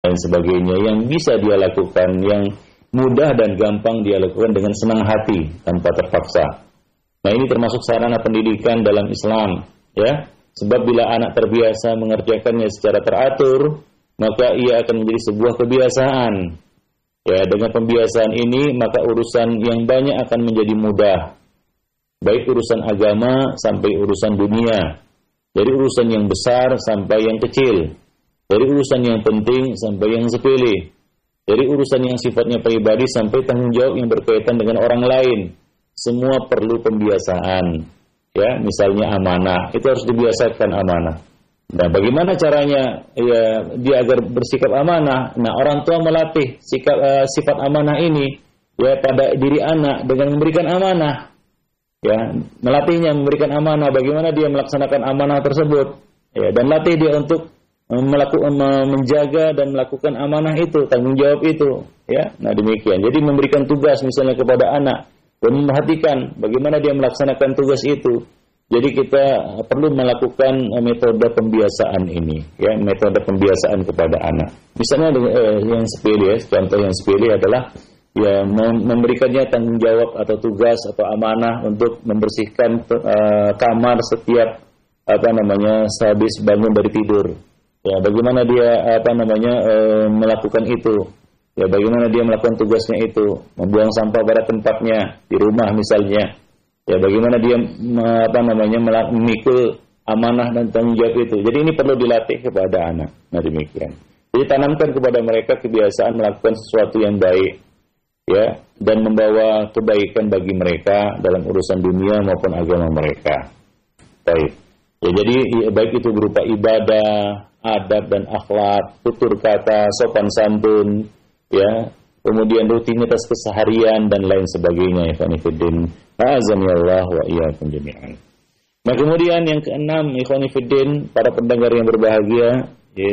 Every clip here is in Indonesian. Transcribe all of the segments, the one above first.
dan sebagainya yang bisa dia lakukan, yang mudah dan gampang dia lakukan dengan senang hati tanpa terpaksa. Nah, ini termasuk sarana pendidikan dalam Islam, ya. Sebab bila anak terbiasa mengerjakannya secara teratur, maka ia akan menjadi sebuah kebiasaan. Ya, dengan pembiasaan ini maka urusan yang banyak akan menjadi mudah. Baik urusan agama sampai urusan dunia. Dari urusan yang besar sampai yang kecil. Dari urusan yang penting sampai yang sepele. Dari urusan yang sifatnya pribadi sampai tanggung jawab yang berkaitan dengan orang lain. Semua perlu pembiasaan. Ya, misalnya amanah, itu harus dibiasakan amanah. Nah, bagaimana caranya ya dia agar bersikap amanah? Nah, orang tua melatih sifat amanah ini ya pada diri anak dengan memberikan amanah. Ya, melatihnya memberikan amanah, bagaimana dia melaksanakan amanah tersebut. Ya, dan latih dia untuk menjaga dan melakukan amanah itu, tanggung jawab itu, ya. Nah, demikian. Jadi memberikan tugas misalnya kepada anak dan memperhatikan bagaimana dia melaksanakan tugas itu. Jadi kita perlu melakukan metode pembiasaan ini, ya, metode pembiasaan kepada anak. Misalnya yang sepele, ya, contoh yang sepele adalah ya memberikannya tanggung jawab atau tugas atau amanah untuk membersihkan kamar setiap sehabis bangun dari tidur. Ya, bagaimana dia melakukan itu? Ya, bagaimana dia melakukan tugasnya itu? Membuang sampah pada tempatnya di rumah misalnya. Ya, bagaimana dia memikul amanah dan tanggung jawab itu. Jadi ini perlu dilatih kepada anak. Nah, demikian. Jadi tanamkan kepada mereka kebiasaan melakukan sesuatu yang baik, ya, dan membawa kebaikan bagi mereka dalam urusan dunia maupun agama mereka. Baik. Ya, jadi baik itu berupa ibadah, adab dan akhlak, tutur kata, sopan santun, ya, kemudian rutinitas keseharian dan lain sebagainya. Ikhwan fillah, azanillah wa iyyakum jami'an. Nah, kemudian yang keenam, ikhwan fillah, para pendengar yang berbahagia,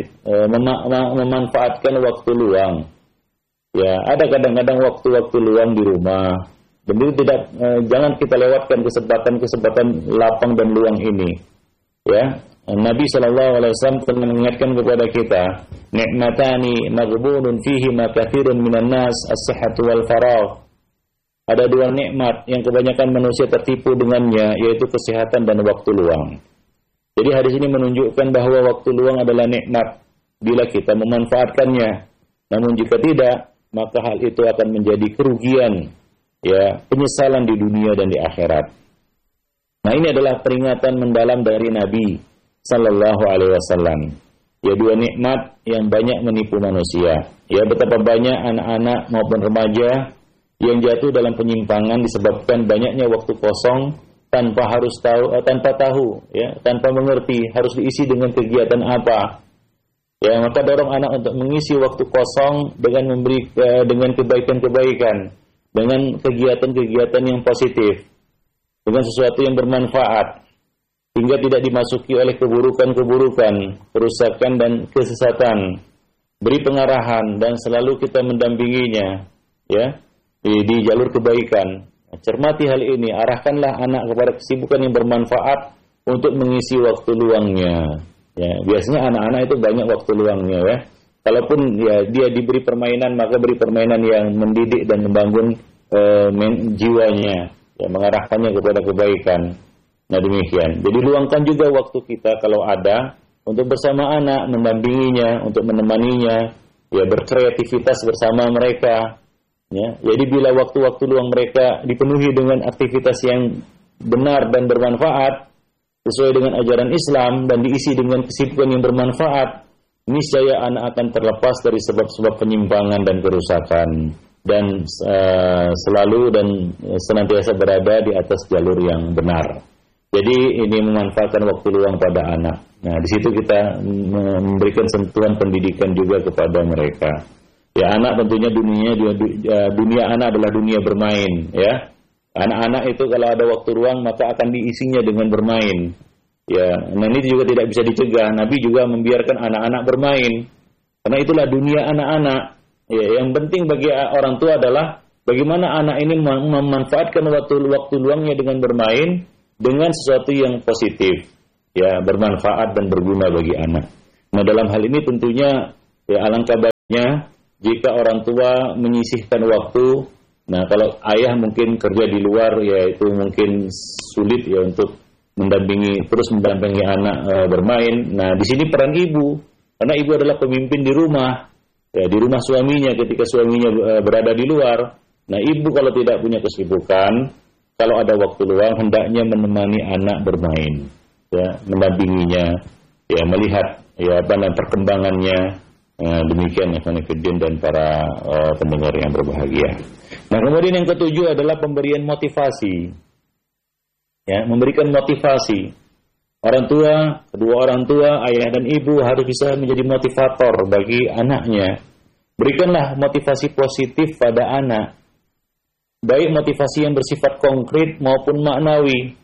memanfaatkan waktu luang. Ya, ada kadang-kadang waktu-waktu luang di rumah. Dan itu jangan kita lewatkan kesempatan lapang dan luang ini. Ya, Nabi SAW pernah mengingatkan kepada kita, nikmatani maghbunun fihi ma katsirun minan nas as-sihhatu wal faragh. Ada dua nikmat yang kebanyakan manusia tertipu dengannya, yaitu kesehatan dan waktu luang. Jadi hadis ini menunjukkan bahwa waktu luang adalah nikmat bila kita memanfaatkannya. Namun jika tidak, maka hal itu akan menjadi kerugian, ya, penyesalan di dunia dan di akhirat. Nah, ini adalah peringatan mendalam dari Nabi Sallallahu Alaihi Wasallam. Ya, dua nikmat yang banyak menipu manusia. Ya, betapa banyak anak-anak maupun remaja yang jatuh dalam penyimpangan disebabkan banyaknya waktu kosong tanpa tahu, ya, tanpa mengerti harus diisi dengan kegiatan apa. Ya, maka dorong anak untuk mengisi waktu kosong dengan dengan kebaikan-kebaikan, dengan kegiatan-kegiatan yang positif, dengan sesuatu yang bermanfaat, hingga tidak dimasuki oleh keburukan-keburukan, kerusakan dan kesesatan. Beri pengarahan dan selalu kita mendampinginya, ya, di jalur kebaikan. Cermati hal ini, arahkanlah anak kepada kesibukan yang bermanfaat untuk mengisi waktu luangnya. Ya, biasanya anak-anak itu banyak waktu luangnya, ya. Kalaupun ya dia diberi permainan, maka beri permainan yang mendidik dan membangun jiwanya, ya, mengarahkannya kepada kebaikan. Nah, demikian. Jadi luangkan juga waktu kita kalau ada untuk bersama anak, mendampinginya, untuk menemaninya, ya, berkreativitas bersama mereka. Ya, jadi bila waktu-waktu luang mereka dipenuhi dengan aktivitas yang benar dan bermanfaat sesuai dengan ajaran Islam dan diisi dengan kesibukan yang bermanfaat, niscaya anak akan terlepas dari sebab-sebab penyimpangan dan kerusakan dan selalu dan senantiasa berada di atas jalur yang benar. Jadi ini memanfaatkan waktu luang pada anak. Nah, di situ kita memberikan sentuhan pendidikan juga kepada mereka. Ya, anak tentunya dunia anak adalah dunia bermain, ya. Anak-anak itu kalau ada waktu ruang maka akan diisinya dengan bermain. Ya, nah ini juga tidak bisa dicegah. Nabi juga membiarkan anak-anak bermain. Karena itulah dunia anak-anak. Ya, yang penting bagi orang tua adalah bagaimana anak ini memanfaatkan waktu luangnya dengan bermain dengan sesuatu yang positif, ya, bermanfaat dan berguna bagi anak. Nah, dalam hal ini tentunya ya alangkah baik Ya, jika orang tua menyisihkan waktu, nah kalau ayah mungkin kerja di luar, ya itu mungkin sulit ya untuk mendampingi anak bermain. Nah, di sini peran ibu, karena ibu adalah pemimpin di rumah, ya di rumah suaminya ketika suaminya berada di luar. Nah, ibu kalau tidak punya kesibukan, kalau ada waktu luang hendaknya menemani anak bermain, ya mendampinginya, ya melihat ya perkembangannya. Demikian Ikhwan Fillah dan para pendengar yang berbahagia. Nah, kemudian yang ketujuh adalah pemberian motivasi. Ya, memberikan motivasi. Orang tua, kedua orang tua, ayah dan ibu harus bisa menjadi motivator bagi anaknya. Berikanlah motivasi positif pada anak. Baik motivasi yang bersifat konkret maupun maknawi.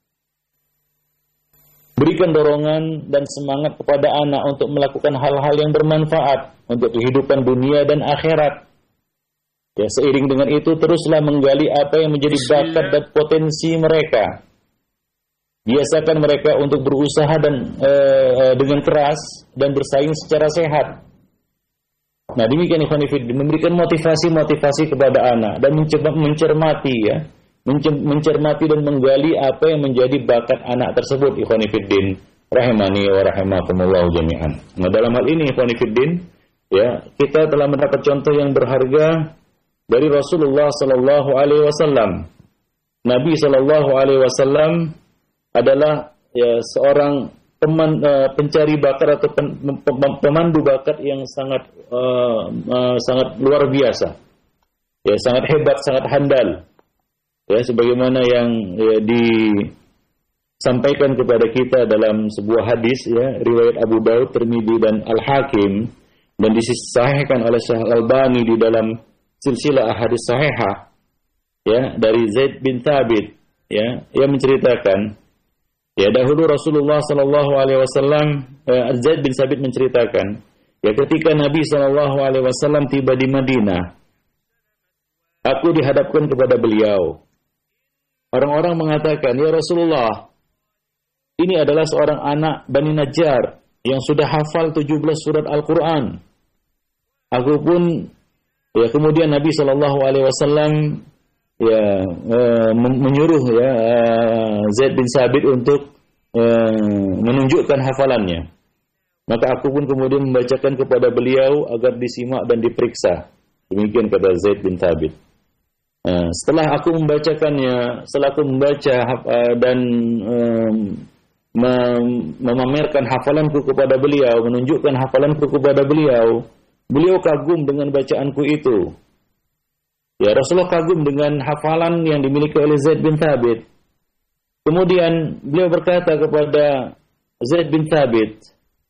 Berikan dorongan dan semangat kepada anak untuk melakukan hal-hal yang bermanfaat untuk kehidupan dunia dan akhirat. Ya, seiring dengan itu teruslah menggali apa yang menjadi bakat dan potensi mereka. Biasakan mereka untuk berusaha dan dengan keras dan bersaing secara sehat. Nah, demikian Ikhwan Fillah, memberikan motivasi kepada anak dan mencermati ya. Mencermati dan menggali apa yang menjadi bakat anak tersebut. Ikhwan Fillah rahimani wa rahimakumullah jami'an. Nah, dalam hal ini Ikhwan Fillah, ya, kita telah mendapat contoh yang berharga dari Rasulullah sallallahu alaihi wasallam. Nabi sallallahu alaihi wasallam adalah ya seorang pencari bakat atau pemandu bakat yang sangat luar biasa. Ya, sangat hebat, sangat handal. Ya, sebagaimana yang ya, disampaikan kepada kita dalam sebuah hadis ya, riwayat Abu Daud, Tirmidzi dan Al-Hakim, dan disahihkan oleh Syekh Al-Albani di dalam silsilah ahadits sahihah ya, dari Zaid bin Thabit ya, yang menceritakan ya, dahulu Rasulullah sallallahu alaihi wasallam, Zaid bin Thabit menceritakan ya, ketika Nabi sallallahu alaihi wasallam tiba di Madinah, aku dihadapkan kepada beliau. Orang-orang mengatakan, ya Rasulullah, ini adalah seorang anak Bani Najjar yang sudah hafal 17 surat Al-Quran. Aku pun, ya kemudian Nabi SAW ya menyuruh ya Zaid bin Sabit untuk menunjukkan hafalannya. Maka aku pun kemudian membacakan kepada beliau agar disimak dan diperiksa. Demikian kata Zaid bin Sabit. Setelah aku membacakannya, setelah aku membaca dan memamerkan hafalanku kepada beliau, menunjukkan hafalanku kepada beliau, beliau kagum dengan bacaanku itu. Ya, Rasulullah kagum dengan hafalan yang dimiliki oleh Zaid bin Thabit. Kemudian beliau berkata kepada Zaid bin Thabit,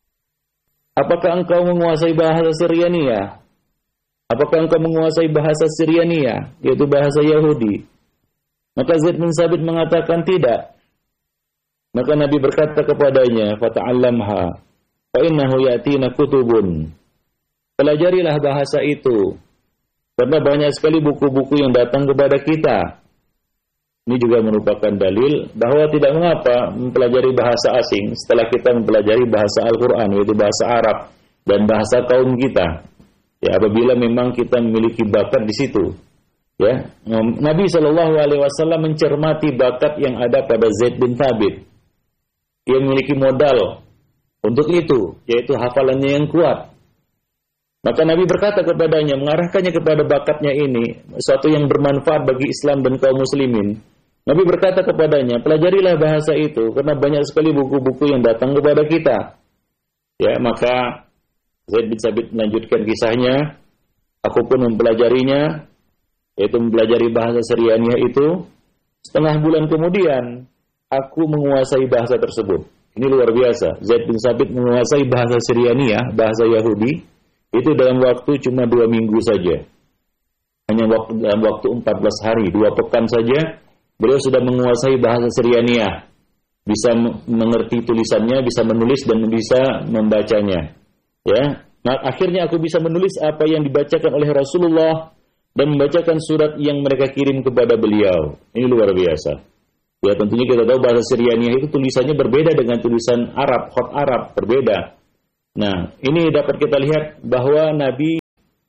apakah engkau menguasai bahasa Syriania? Apakah engkau menguasai bahasa Syriania, yaitu bahasa Yahudi? Maka Zaid bin Thabit mengatakan tidak. Maka Nabi berkata kepadanya, fata'allamha, fa innahu yatina kutubun. Pelajarilah bahasa itu, karena banyak sekali buku-buku yang datang kepada kita. Ini juga merupakan dalil bahwa tidak mengapa mempelajari bahasa asing setelah kita mempelajari bahasa Al-Quran, yaitu bahasa Arab dan bahasa kaum kita. Ya, apabila memang kita memiliki bakat di situ. Ya, Nabi SAW mencermati bakat yang ada pada Zaid bin Thabit. Dia memiliki modal untuk itu, yaitu hafalannya yang kuat. Maka Nabi berkata kepadanya, mengarahkannya kepada bakatnya ini, sesuatu yang bermanfaat bagi Islam dan kaum muslimin. Nabi berkata kepadanya, pelajarilah bahasa itu, karena banyak sekali buku-buku yang datang kepada kita. Ya, maka Zaid bin Thabit melanjutkan kisahnya, aku pun mempelajarinya, yaitu mempelajari bahasa Syriania itu. Setengah bulan kemudian, aku menguasai bahasa tersebut. Ini luar biasa. Zaid bin Thabit menguasai bahasa Syriania, bahasa Yahudi, itu dalam waktu cuma 2 minggu saja. Hanya dalam waktu 14 hari, 2 pekan saja, beliau sudah menguasai bahasa Syriania. Bisa mengerti tulisannya, bisa menulis dan bisa membacanya. Ya, nah, akhirnya aku bisa menulis apa yang dibacakan oleh Rasulullah dan membacakan surat yang mereka kirim kepada beliau. Ini luar biasa. Ya, tentunya kita tahu bahasa Syriania itu tulisannya berbeda dengan tulisan Arab, khat Arab berbeda. Nah, ini dapat kita lihat bahwa Nabi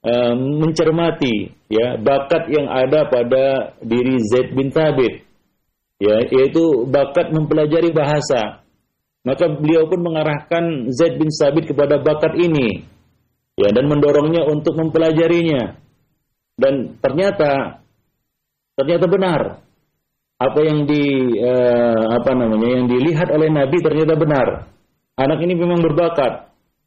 mencermati ya bakat yang ada pada diri Zaid bin Thabit, ya, yaitu bakat mempelajari bahasa. Maka beliau pun mengarahkan Zaid bin Thabit kepada bakat ini, ya, dan mendorongnya untuk mempelajarinya. Dan ternyata benar apa yang yang dilihat oleh Nabi ternyata benar. Anak ini memang berbakat.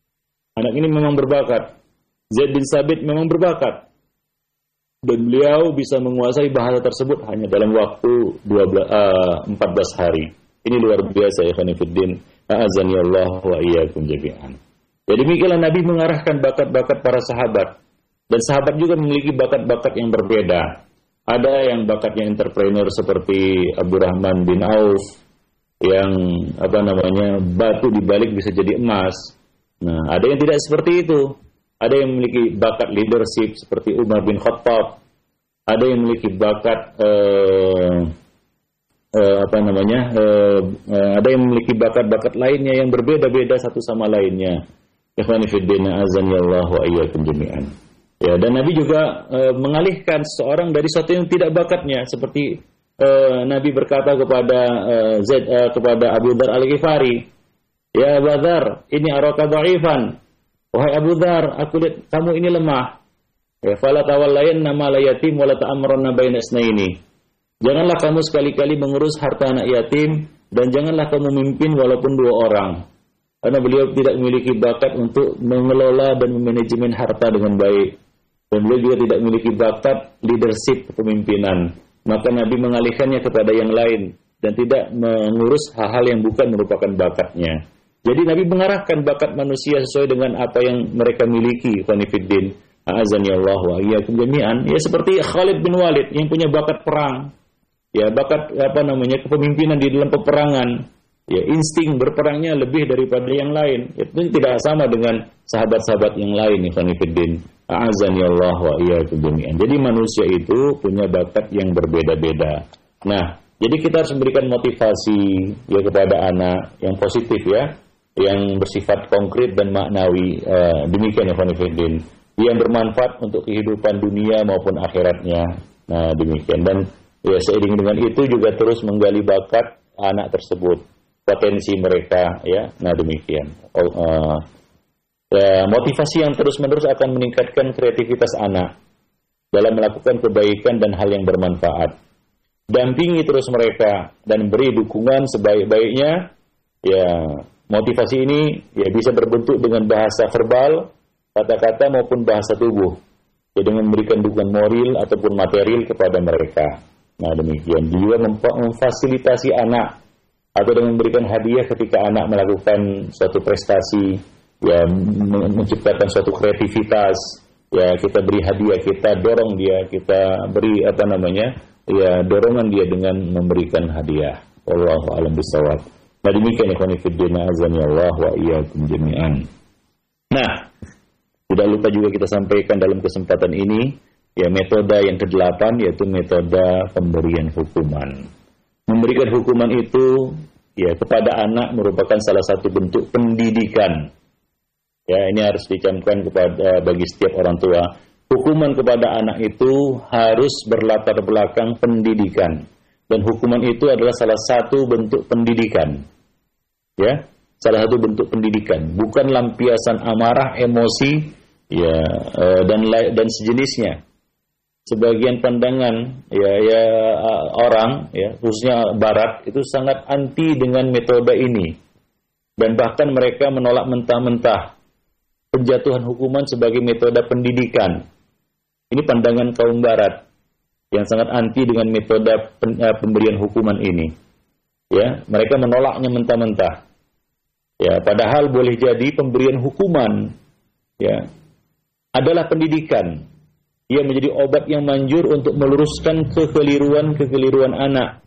Zaid bin Thabit memang berbakat. Dan beliau bisa menguasai bahasa tersebut hanya dalam waktu 14 hari. Ini luar biasa ya khonifuddin. A'azani Allah wa iyyakum jami'an. Jadi demikianlah Nabi mengarahkan bakat-bakat para sahabat. Dan sahabat juga memiliki bakat-bakat yang berbeda. Ada yang bakatnya entrepreneur seperti Abdurrahman bin Auf yang batu dibalik bisa jadi emas. Nah, ada yang tidak seperti itu. Ada yang memiliki bakat leadership seperti Umar bin Khattab. Ada yang memiliki bakat ada yang memiliki bakat-bakat lainnya yang berbeda-beda satu sama lainnya. Ikhwani fid din, azani Allah wa iyyakum jami'an. Ya, dan Nabi juga mengalihkan seseorang dari sesuatu yang tidak bakatnya, seperti Nabi berkata kepada kepada Abu Dzar Al-Ghifari, "Ya Abu Dzar, ini araka dha'ifan." Wahai Abu Dzar, aku lihat kamu ini lemah. Ya, fala tawallayanna ma la yatim wa la ta'amrunna baina isnaini. Janganlah kamu sekali-kali mengurus harta anak yatim, dan janganlah kamu memimpin walaupun 2 orang. Karena beliau tidak memiliki bakat untuk mengelola dan memanajemen harta dengan baik. Dan beliau juga tidak memiliki bakat leadership kepemimpinan. Maka Nabi mengalihkannya kepada yang lain dan tidak mengurus hal-hal yang bukan merupakan bakatnya. Jadi Nabi mengarahkan bakat manusia sesuai dengan apa yang mereka miliki. Khonifuddin, a'azani Allah wa iyyakum jami'an. Ya, seperti Khalid bin Walid yang punya bakat perang. Ya, bakat kepemimpinan di dalam peperangan. Ya, insting berperangnya lebih daripada yang lain. Itu tidak sama dengan sahabat-sahabat yang lain. Khonifuddin, a'azani Allah wa iyyakum jami'an. Jadi manusia itu punya bakat yang berbeda-beda. Nah, jadi kita harus memberikan motivasi ya kepada anak yang positif ya, yang bersifat konkret dan maknawi. Demikian ya khonifuddin, yang bermanfaat untuk kehidupan dunia maupun akhiratnya. Nah, demikian. Dan ya seiring dengan itu juga terus menggali bakat anak tersebut, potensi mereka ya. Nah, demikian. Motivasi yang terus-menerus akan meningkatkan kreativitas anak dalam melakukan kebaikan dan hal yang bermanfaat. Dampingi terus mereka dan beri dukungan sebaik-baiknya. Ya, motivasi ini ya bisa berbentuk dengan bahasa verbal, kata-kata maupun bahasa tubuh. Ya, dengan memberikan dukungan moral ataupun material kepada mereka. Nah, demikian. Juga memfasilitasi anak atau dengan memberikan hadiah ketika anak melakukan suatu prestasi, ya, menciptakan suatu kreativitas. Ya, kita beri hadiah, kita dorong dia, kita beri ya, dorongan dia dengan memberikan hadiah. Wallahu a'lam bishawab. Nah, demikian ikhwani fiddin, azani Allah wa iyyakum jami'an. Nah, tidak lupa juga kita sampaikan dalam kesempatan ini ya metode yang ke-8, yaitu metode pemberian hukuman. Memberikan hukuman itu ya kepada anak merupakan salah satu bentuk pendidikan. Ya, ini harus dicamkan kepada bagi setiap orang tua. Hukuman kepada anak itu harus berlatar belakang pendidikan, dan hukuman itu adalah salah satu bentuk pendidikan. Ya, salah satu bentuk pendidikan, bukan lampiasan amarah, emosi, ya, dan sejenisnya. Sebagian pandangan orang, ya, khususnya Barat, itu sangat anti dengan metode ini, dan bahkan mereka menolak mentah-mentah penjatuhan hukuman sebagai metode pendidikan. Ini pandangan kaum Barat yang sangat anti dengan metode pemberian hukuman ini. Ya, mereka menolaknya mentah-mentah. Ya, padahal boleh jadi pemberian hukuman ya adalah pendidikan. Ia menjadi obat yang manjur untuk meluruskan kekeliruan anak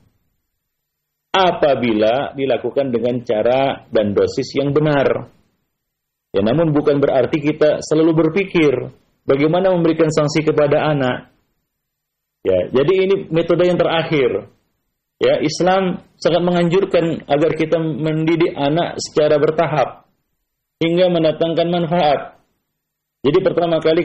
apabila dilakukan dengan cara dan dosis yang benar. Ya, namun bukan berarti kita selalu berpikir bagaimana memberikan sanksi kepada anak. Ya, jadi ini metode yang terakhir. Ya, Islam sangat menganjurkan agar kita mendidik anak secara bertahap hingga mendatangkan manfaat. Jadi pertama kali kita harus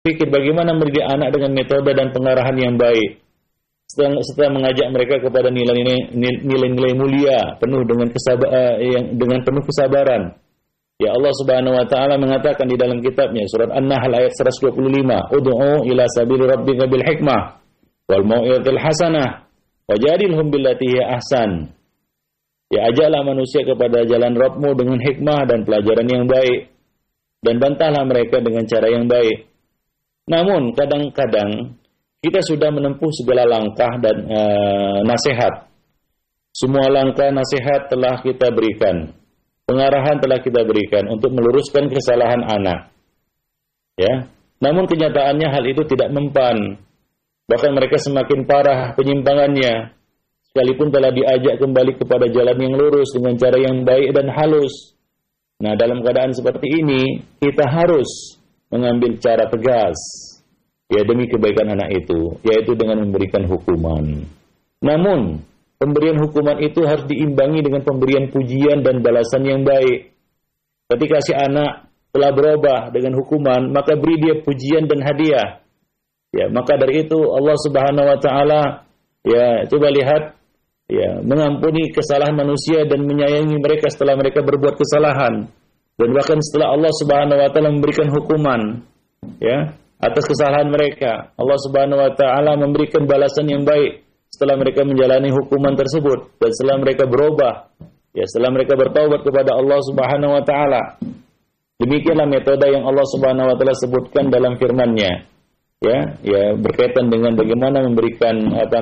pikir bagaimana mendidik anak dengan metode dan pengarahan yang baik. Setelah mengajak mereka kepada nilai-nilai mulia, penuh dengan penuh kesabaran. Ya, Allah Subhanahu wa taala mengatakan di dalam kitabnya surat An-Nahl ayat 125, "Ud'u ila sabili rabbika bil hikmah wal mau'izatil hasanah wajadilhum billati hiya ahsan." Ya, ajaklah manusia kepada jalan Rabbmu dengan hikmah dan pelajaran yang baik, dan bantahlah mereka dengan cara yang baik. Namun kadang-kadang kita sudah menempuh segala langkah dan nasihat. Semua langkah nasihat telah kita berikan. Pengarahan telah kita berikan untuk meluruskan kesalahan anak. Ya. Namun kenyataannya hal itu tidak mempan. Bahkan mereka semakin parah penyimpangannya. Sekalipun telah diajak kembali kepada jalan yang lurus dengan cara yang baik dan halus. Nah, dalam keadaan seperti ini, kita harus mengambil cara tegas, ya, demi kebaikan anak itu, yaitu dengan memberikan hukuman. Namun, pemberian hukuman itu harus diimbangi dengan pemberian pujian dan balasan yang baik. Ketika si anak telah berubah dengan hukuman, maka beri dia pujian dan hadiah. Ya, maka dari itu Allah Subhanahu wa taala, ya, coba lihat, ya, mengampuni kesalahan manusia dan menyayangi mereka setelah mereka berbuat kesalahan. Dan bahkan setelah Allah Subhanahu wa taala memberikan hukuman, ya, atas kesalahan mereka, Allah Subhanahu wa taala memberikan balasan yang baik setelah mereka menjalani hukuman tersebut dan setelah mereka berubah, ya, setelah mereka bertaubat kepada Allah Subhanahu wa taala. Demikianlah metode yang Allah Subhanahu wa taala sebutkan dalam firman-Nya. Ya, berkaitan dengan bagaimana memberikan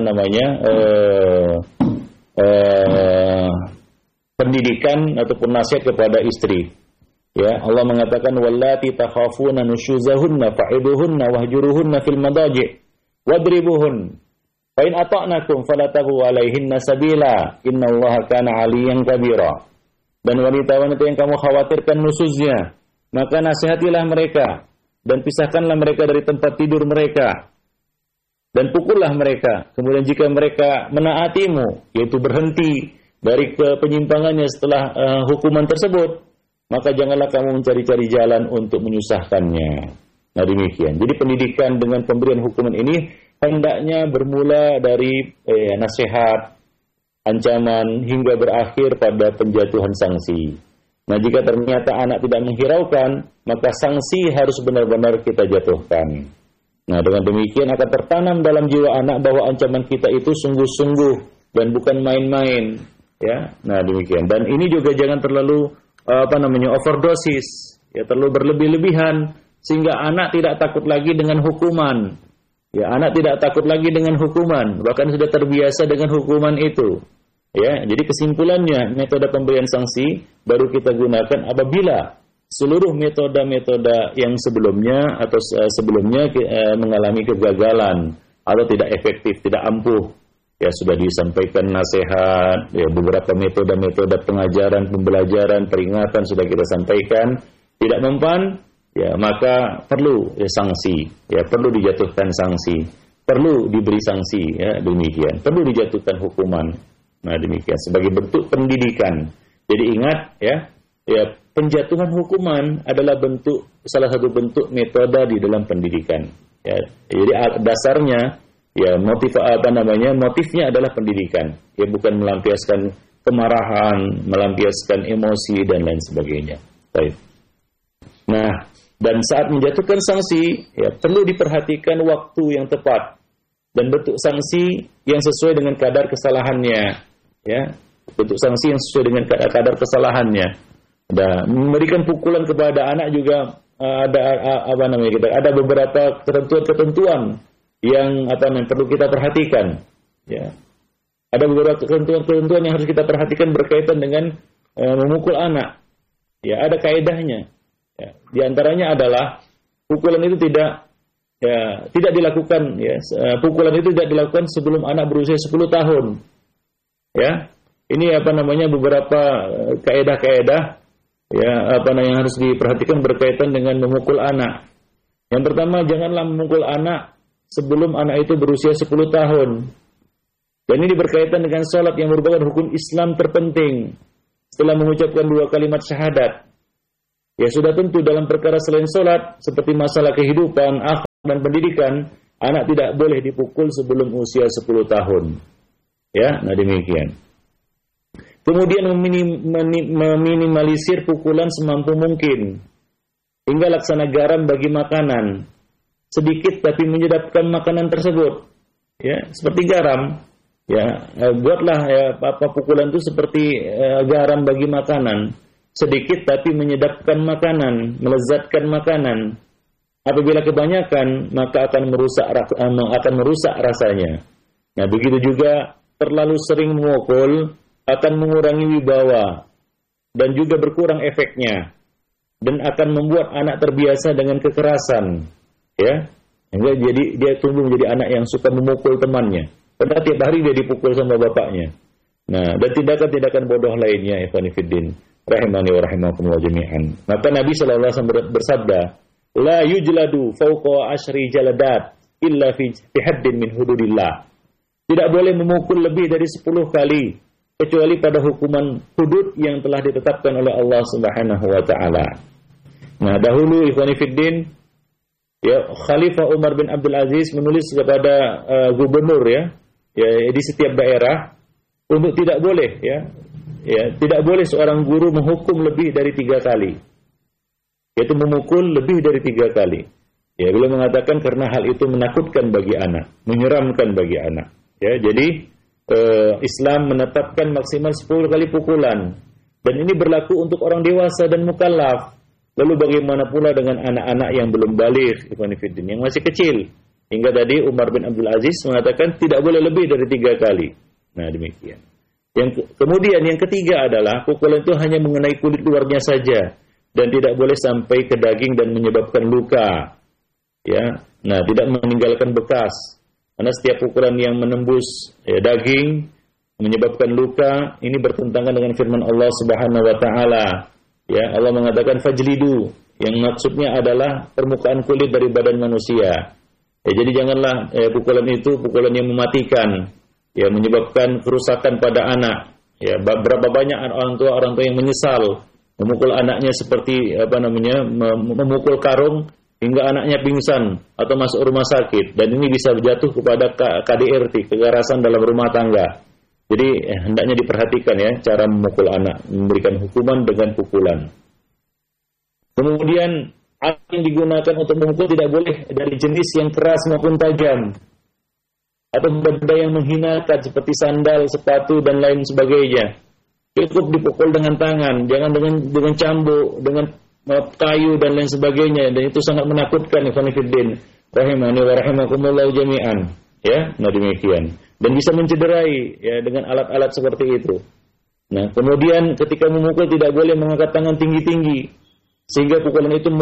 pendidikan ataupun nasihat kepada istri. Ya, Allah mengatakan wallati takhafuna nusyuzahunna fa'iduhunna wahjuruhunna fil madaji' wadribuhun. Fa in ata'nakum fala tabghu 'alaihinna sabila innallaha kana 'aliyyan kabira. Dan wanita-wanita yang kamu khawatirkan nusuznya, maka nasihatilah mereka dan pisahkanlah mereka dari tempat tidur mereka dan pukullah mereka. Kemudian jika mereka menaatimu, yaitu berhenti dari penyimpangannya setelah hukuman tersebut, maka janganlah kamu mencari-cari jalan untuk menyusahkannya. Nah, demikian. Jadi pendidikan dengan pemberian hukuman ini hendaknya bermula dari nasihat, ancaman, hingga berakhir pada penjatuhan sanksi. Nah, jika ternyata anak tidak menghiraukan, maka sanksi harus benar-benar kita jatuhkan. Nah, dengan demikian akan tertanam dalam jiwa anak bahwa ancaman kita itu sungguh-sungguh dan bukan main-main. Ya, nah demikian. Dan ini juga jangan terlalu overdosis, ya, terlalu berlebih-lebihan sehingga anak tidak takut lagi dengan hukuman. Ya, anak tidak takut lagi dengan hukuman, bahkan sudah terbiasa dengan hukuman itu. Ya, jadi kesimpulannya metode pemberian sanksi baru kita gunakan apabila seluruh metode-metode yang sebelumnya mengalami kegagalan atau tidak efektif, tidak ampuh. Ya, sudah disampaikan nasihat, ya, beberapa metode-metode pengajaran, pembelajaran, peringatan sudah kita sampaikan, tidak mempan, ya, maka perlu sanksi, ya, perlu dijatuhkan sanksi, perlu diberi sanksi, ya, demikian, perlu dijatuhkan hukuman. Nah, demikian sebagai bentuk pendidikan. Jadi ingat, ya, penjatuhan hukuman adalah salah satu bentuk metode di dalam pendidikan. Ya, jadi dasarnya, ya, motifnya adalah pendidikan. Ya, bukan melampiaskan kemarahan, melampiaskan emosi dan lain sebagainya. Baik. Nah, dan saat menjatuhkan sanksi, ya, perlu diperhatikan waktu yang tepat dan bentuk sanksi yang sesuai dengan kadar kesalahannya. Ya, bentuk sanksi yang sesuai dengan kadar kesalahannya. Dan memberikan pukulan kepada anak juga ada beberapa ketentuan yang perlu kita perhatikan. Ya, ada beberapa ketentuan yang harus kita perhatikan berkaitan dengan memukul anak. Ya, ada kaedahnya. Ya, di antaranya adalah pukulan itu tidak dilakukan. Ya, pukulan itu tidak dilakukan sebelum anak berusia 10 tahun. Ya, ini beberapa kaedah-kaedah, ya, yang harus diperhatikan berkaitan dengan memukul anak. Yang pertama, janganlah memukul anak sebelum anak itu berusia 10 tahun. Dan ini berkaitan dengan salat yang merupakan hukum Islam terpenting setelah mengucapkan 2 kalimat syahadat. Ya, sudah tentu dalam perkara selain salat seperti masalah kehidupan, dan pendidikan, anak tidak boleh dipukul sebelum usia 10 tahun. Ya, nah demikian. Kemudian meminimalisir pukulan semampu mungkin. Hingga laksana garam bagi makanan. Sedikit tapi menyedapkan makanan tersebut. Ya, seperti garam. Ya, buatlah ya, pukulan itu seperti garam bagi makanan. Sedikit tapi menyedapkan makanan, melezatkan makanan. Apabila kebanyakan, maka akan merusak rasanya. Nah, begitu juga terlalu sering memukul akan mengurangi wibawa dan juga berkurang efeknya dan akan membuat anak terbiasa dengan kekerasan. Ya, jadi dia tumbuh menjadi anak yang suka memukul temannya. Padahal tiap hari dia dipukul sama bapaknya. Nah, dan tindakan-tindakan bodoh lainnya, ikhwan fillah, rahimani wa rahimakumullah jami'an. Maka Nabi sallallahu alaihi wasallam bersabda, la yujladu fawqa ashri jaladat illa fi haddin min hududillah. Tidak boleh memukul lebih dari 10 kali kecuali pada hukuman hudud yang telah ditetapkan oleh Allah Subhanahu wa taala. Nah, dahulu ikhwani fiddin, ya, Khalifah Umar bin Abdul Aziz menulis kepada gubernur ya di setiap daerah untuk tidak boleh tidak boleh seorang guru menghukum lebih dari 3 kali. Yaitu memukul lebih dari 3 kali. Ya, beliau mengatakan karena hal itu menakutkan bagi anak, menyeramkan bagi anak. Ya, jadi Islam menetapkan maksimal 10 kali pukulan, dan ini berlaku untuk orang dewasa dan mukallaf. Lalu bagaimana pula dengan anak-anak yang belum baligh, ikhwan fillah, yang masih kecil? Hingga tadi Umar bin Abdul Aziz mengatakan tidak boleh lebih dari 3 kali. Nah, demikian. Kemudian yang ketiga adalah pukulan itu hanya mengenai kulit luarnya saja dan tidak boleh sampai ke daging dan menyebabkan luka. Ya, nah tidak meninggalkan bekas. Karena setiap pukulan yang menembus daging menyebabkan luka, ini bertentangan dengan firman Allah Subhanahu wa taala. Ya, Allah mengatakan fajlidu, yang maksudnya adalah permukaan kulit dari badan manusia. Ya, jadi janganlah pukulan itu pukulan yang mematikan, ya, menyebabkan kerusakan pada anak. Ya, berapa banyak orang tua yang menyesal memukul anaknya seperti memukul karung hingga anaknya pingsan atau masuk rumah sakit, dan ini bisa jatuh kepada KDRT, kekerasan dalam rumah tangga. Jadi hendaknya diperhatikan ya cara memukul anak, memberikan hukuman dengan pukulan. Kemudian alat yang digunakan untuk memukul tidak boleh dari jenis yang keras maupun tajam atau benda yang menghinakan seperti sandal, sepatu dan lain sebagainya. Cukup dipukul dengan tangan, jangan dengan cambuk, dengan kayu dan lain sebagainya, dan itu sangat menakutkan ikhwan fillah rahimani wa rahimakumullah jami'an. Ya, nah demikian. Dan bisa mencederai ya dengan alat-alat seperti itu. Nah, kemudian ketika memukul tidak boleh mengangkat tangan tinggi-tinggi sehingga pukulan itu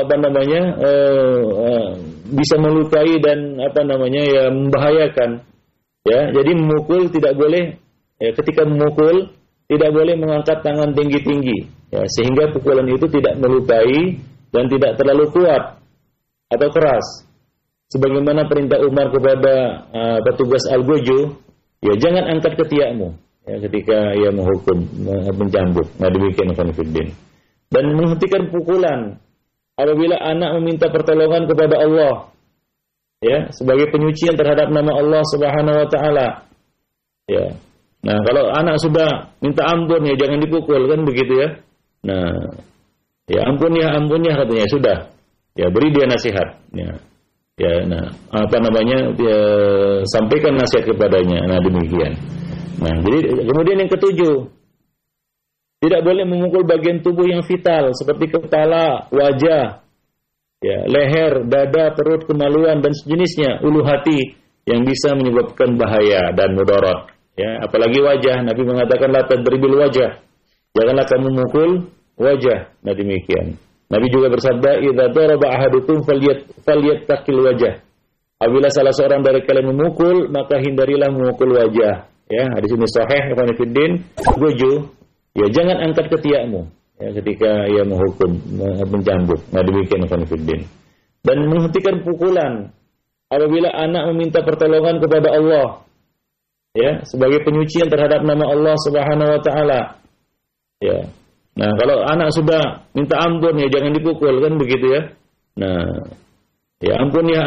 bisa melukai dan membahayakan. Ya, jadi memukul tidak boleh ketika memukul tidak boleh mengangkat tangan tinggi-tinggi. Ya, sehingga pukulan itu tidak melukai dan tidak terlalu kuat atau keras. Sebagaimana perintah Umar kepada petugas Al-Gojo, ya jangan angkat ketiakmu ya, ketika ia menghukum, mencambuk. Nah demikian konfidin. Dan menghentikan pukulan apabila anak meminta pertolongan kepada Allah, ya sebagai penyucian terhadap nama Allah Subhanahu Wa Taala. Ya. Nah kalau anak sudah minta ampun ya jangan dipukul kan begitu ya. Nah ya ampun ya katanya sudah. Ya beri dia nasihat. Ya. Ya, nah, sampaikan nasihat kepadanya. Nah, demikian. Nah, jadi kemudian yang ketujuh, tidak boleh memukul bagian tubuh yang vital seperti kepala, wajah, ya, leher, dada, perut, kemaluan dan sejenisnya, ulu hati yang bisa menyebabkan bahaya dan mudarat. Ya, apalagi wajah. Nabi mengatakan la tadribil wajah. Janganlah kamu memukul wajah. Nah, demikian. Nabi juga bersabda, "Idza daraba ahadukum falyattaqil wajah." Apabila salah seorang dari kalian memukul, maka hindarilah memukul wajah. Ya, hadis ini sahih ikhwan fillah. 7. Ya, jangan angkat ketiakmu ya ketika ia menghukum, mencambuk. Nah, demikian ikhwan fillah. Dan menghentikan pukulan apabila anak meminta pertolongan kepada Allah. Ya, sebagai penyucian terhadap nama Allah Subhanahu wa taala. Ya. Nah, kalau anak sudah minta ampun ya jangan dipukul kan begitu ya. Nah, ya ampun ya